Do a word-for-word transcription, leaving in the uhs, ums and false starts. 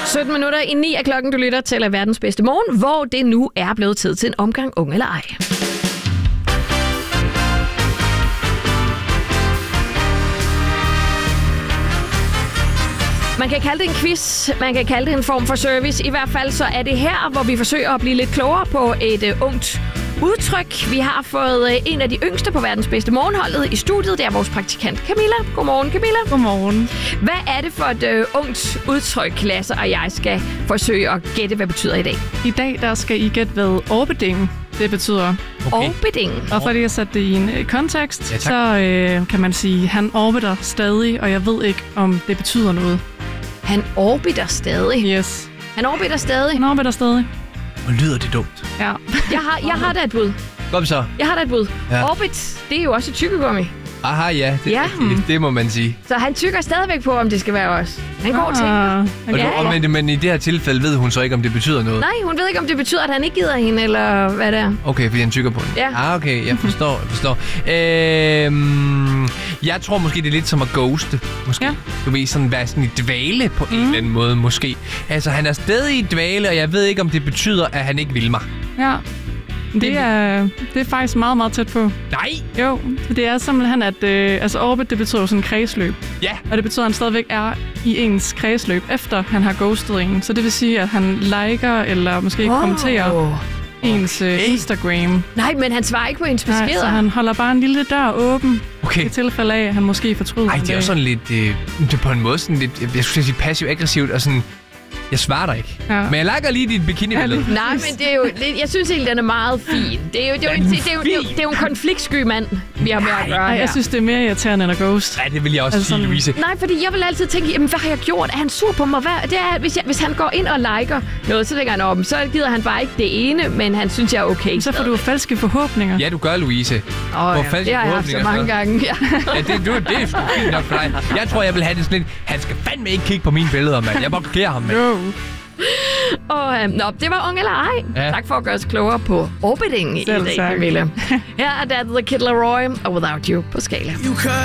sytten minutter i ni af klokken, du lytter til verdens bedste morgen, hvor det nu er blevet tid til en omgang Ung eller Ej. Man kan kalde det en quiz, man kan kalde det en form for service. I hvert fald så er det her, hvor vi forsøger at blive lidt klogere på et uh, ungt udtryk. Vi har fået uh, en af de yngste på verdens bedste morgenholdet i studiet. Det er vores praktikant Camilla. Godmorgen, Camilla. Godmorgen. Hvad er det for et uh, ungt udtryk, Lasse og jeg skal forsøge at gætte, hvad betyder i dag? I dag der skal I gætte, hvad orbiting det betyder. Okay. Orbiting. Og fordi jeg satte det i en øh, kontekst, ja, så øh, kan man sige, at han orbiter stadig, og jeg ved ikke, om det betyder noget. Han orbiter stadig? Yes. Han orbiter stadig? Han orbiter stadig. Hvor lyder det dumt? Ja. jeg, har, jeg har da et bud. Kom så. Jeg har da et bud. Ja. Orbit, det er jo også et tykkegummi. Aha, ja. Det, ja. Det, det må man sige. Så han tykker stadigvæk på, om det skal være os. Han går ah, til. Og ja, du, ja. Men, men i det her tilfælde ved hun så ikke, om det betyder noget? Nej, hun ved ikke, om det betyder, at han ikke gider hende, eller hvad det er. Okay, fordi han tykker på den. Ja. Ah, okay, jeg forstår, jeg forstår. Øhm, jeg tror måske, det er lidt som at ghoste. Måske. Ja. Du ved, sådan være sådan i dvale på mm. en eller anden måde, måske. Altså, han er stadig i dvale, og jeg ved ikke, om det betyder, at han ikke vil mig. Ja. Det er, det er faktisk meget, meget tæt på. Nej! Jo, det er simpelthen, at øh, altså orbit, det betyder jo sådan en kredsløb. Ja. Og det betyder, at han stadigvæk er i ens kredsløb, efter han har ghostet en. Så det vil sige, at han liker, eller måske oh. kommenterer ens øh, okay. Instagram. Nej, men han svarer ikke på ens beskeder. Nej, så han holder bare en lille dør åben. Okay. I tilfælde af, at han måske fortryder. Ej, det er jo sådan lidt, øh, det er på en måde sådan lidt, jeg skulle sige passiv-aggressivt, og sådan, jeg svarer dig ikke. Ja. Men jeg lakker lige dit bikini-billede. Nej, men det er jo, det, jeg synes egentlig, den er meget fin. Det er jo, det er jo, en, det er jo, det er jo, det er jo en konfliktsky mand, vi har med at gøre. Ej, jeg synes, det er mere irriterende end at ghost. Ja, det vil jeg også altså sige, sådan... Louise. Nej, fordi jeg vil altid tænke, jamen, hvad har jeg gjort? Er han sur på mig? Hvad? Det er, hvis, jeg, hvis han går ind og liker noget, så tænker han om, så gider han bare ikke det ene, men han synes, jeg er okay. Så får du falske forhåbninger. Ja, du gør, Louise. Åh, oh, ja. Det har jeg haft så mange gange. Ja, ja det, du, det er sgu fint nok for dig. Jeg tror, jeg vil have det sådan lidt, han skal fandme ikke kigge på mine billeder, mand. Jeg blokerer ham, mand. No. Og øh, nå, det var Ung eller Ej. Ja. Tak for at gøre os klogere på orbiting i dag, Camilla. Her er det The Kid Laroi og Without You på Skala.